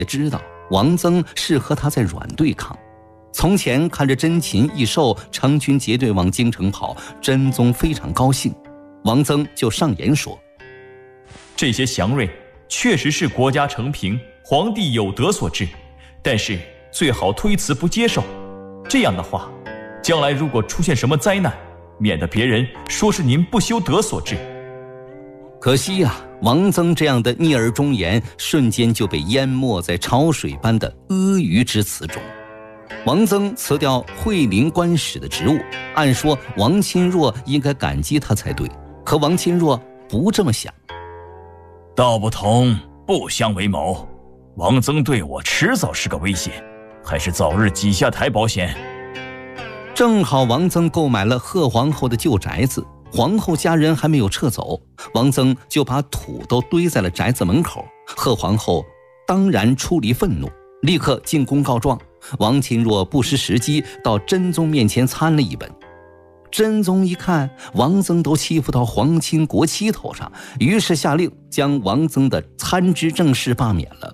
也知道王曾是和他在软对抗。从前看着真禽异兽成群结队往京城跑，真宗非常高兴。王曾就上言说： 这些祥瑞确实是国家承平，皇帝有德所致，但是最好推辞不接受。这样的话，将来如果出现什么灾难，免得别人说是您不修德所致。 可惜呀，王曾这样的逆耳忠言瞬间就被淹没在潮水般的阿谀之词中。王曾辞掉惠陵官使的职务，按说王钦若应该感激他才对，可王钦若不这么想。 道不同不相为谋，王曾对我迟早是个威胁，还是早日挤下台保险。 正好王曾购买了贺皇后的旧宅子，皇后家人还没有撤走，王曾就把土都堆在了宅子门口。贺皇后当然出离愤怒，立刻进宫告状。王钦若不失时机到真宗面前参了一本。真宗一看王曾都欺负到皇亲国戚头上，于是下令将王曾的参知政事罢免了。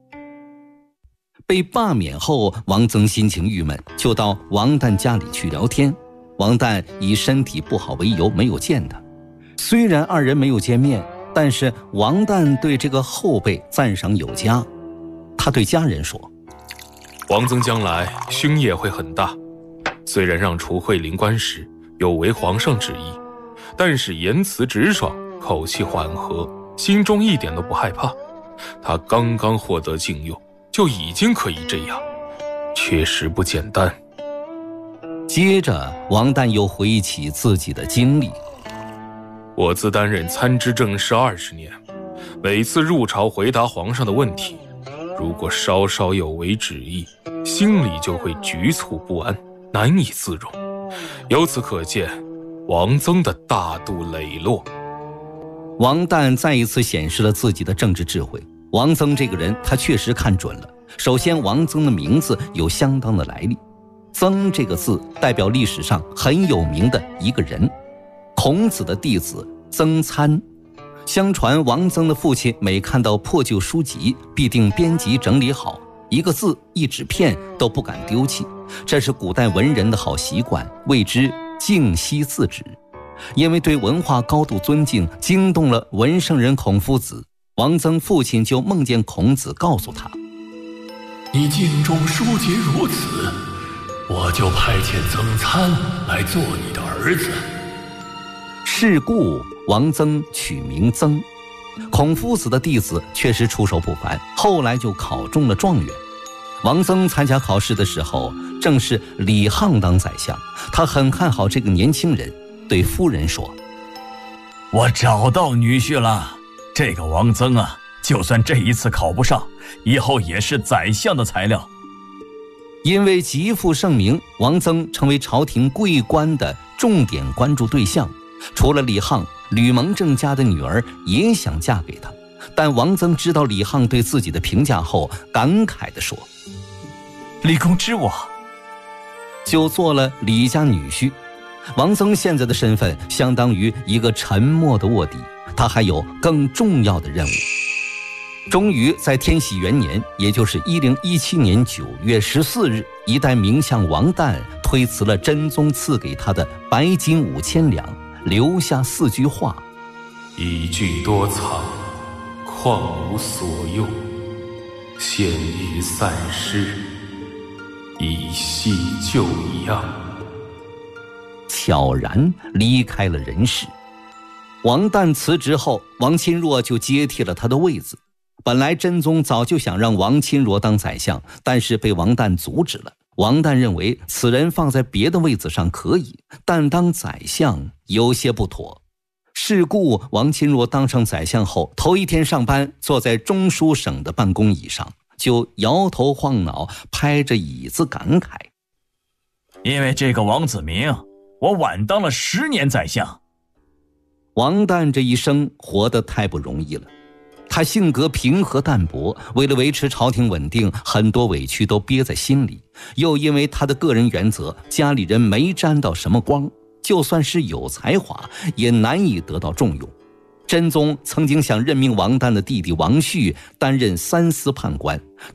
被罢免后，王曾心情郁闷，就到王旦家里去聊天。王旦以身体不好为由没有见他。虽然二人没有见面，但是王旦对这个后辈赞赏有加。他对家人说： 王曾将来勋业会很大，虽然让除惠陵官时有违皇上旨意，但是言辞直爽，口气缓和，心中一点都不害怕。他刚刚获得敬用，就已经可以这样，确实不简单。 接着王旦又回忆起自己的经历： 我自担任参知政事20年，每次入朝回答皇上的问题，如果稍稍有违旨意，心里就会局促不安，难以自容。由此可见王曾的大度磊落。 王旦再一次显示了自己的政治智慧。王曾这个人他确实看准了。首先，王曾的名字有相当的来历。曾这个字代表历史上很有名的一个人，孔子的弟子曾参。相传王曾的父亲每看到破旧书籍，必定编辑整理好，一个字一纸片都不敢丢弃，这是古代文人的好习惯，谓之敬惜字纸。因为对文化高度尊敬，惊动了文圣人孔夫子，王曾父亲就梦见孔子告诉他： 你敬重书籍如此，我就派遣曾参来做你的儿子。 是故王曾取名曾。孔夫子的弟子确实出手不凡，后来就考中了状元。王曾参加考试的时候，正是李沆当宰相，他很看好这个年轻人，对夫人说： 我找到女婿了，这个王曾啊，就算这一次考不上，以后也是宰相的材料。 因为极负盛名，王曾成为朝廷贵官的重点关注对象。除了李沆，吕蒙正家的女儿也想嫁给他，但王曾知道李沆对自己的评价后，感慨地说： 李公知我， 就做了李家女婿。王曾现在的身份相当于一个沉默的卧底，他还有更重要的任务。终于在天禧元年，也就是1017年9月14日，一代名相王旦推辞了真宗赐给他的白金5000两，留下4句话： 以具多藏，况无所用，现欲散失，以系旧样。 悄然离开了人世。王旦辞职后，王钦若就接替了他的位子。本来真宗早就想让王钦若当宰相，但是被王旦阻止了。王旦认为此人放在别的位子上可以，但当宰相有些不妥。是故王钦若当上宰相后，头一天上班，坐在中书省的办公椅上，就摇头晃脑，拍着椅子感慨： 因为这个王子明，我晚当了10年宰相。 王旦这一生活得太不容易了。他性格平和淡泊，为了维持朝廷稳定，很多委屈都憋在心里。又因为他的个人原则，家里人没沾到什么光，就算是有才华，也难以得到重用。真宗曾经想任命王旦的弟弟王旭担任三司判官，